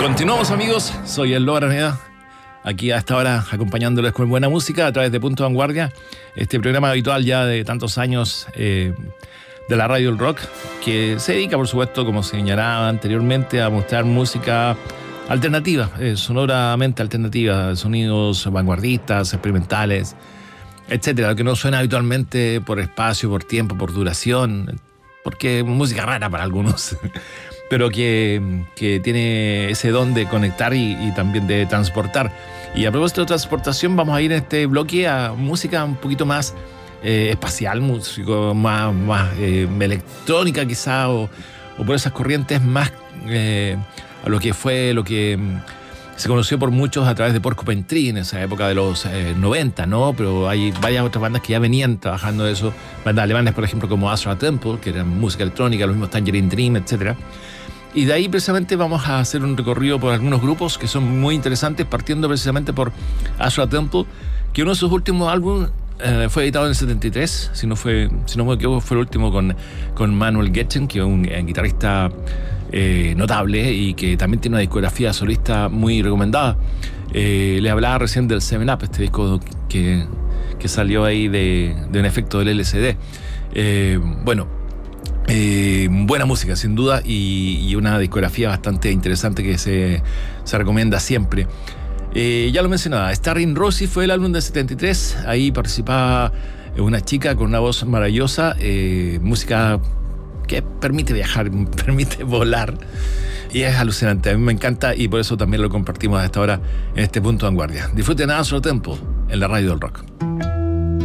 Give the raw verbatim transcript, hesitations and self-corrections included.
Continuamos, amigos, soy el Lobo Araneda, aquí a esta hora acompañándoles con buena música a través de Punto Vanguardia, este programa habitual ya de tantos años eh, de la radio del rock, que se dedica, por supuesto, como señalaba anteriormente, a mostrar música alternativa, eh, sonoramente alternativa, sonidos vanguardistas, experimentales, etcétera, lo que no suena habitualmente por espacio, por tiempo, por duración, porque es música rara para algunos. Pero que, que tiene ese don de conectar y, y también de transportar. Y a propósito de transportación, vamos a ir en este bloque a música un poquito más eh, espacial, música más, más eh, electrónica quizá, o, o por esas corrientes más eh, a lo que fue, lo que se conoció por muchos a través de Porcupine Tree en esa época de los eh, noventa, ¿no? Pero hay varias otras bandas que ya venían trabajando eso, bandas alemanas, por ejemplo, como Azra Temple, que eran música electrónica, los mismos Tangerine Dream, etcétera. Y de ahí precisamente vamos a hacer un recorrido por algunos grupos que son muy interesantes, partiendo precisamente por Azra Temple, que uno de sus últimos álbumes eh, fue editado en el setenta y tres, si no, fue, si no me equivoco fue el último con, con Manuel Getchen, que es un eh, guitarrista eh, notable y que también tiene una discografía solista muy recomendada. Eh, le hablaba recién del Seven Up, este disco que, que salió ahí de, de un efecto del L C D. Eh, bueno, Eh, buena música sin duda y, y una discografía bastante interesante que se, se recomienda siempre. Eh, ya lo mencionaba, Starring Rosie fue el álbum del setenta y tres, ahí participaba una chica con una voz maravillosa, eh, música que permite viajar, permite volar y es alucinante, a mí me encanta y por eso también lo compartimos a esta hora en este Punto Vanguardia. Disfruten a Azra Temple en la radio del rock.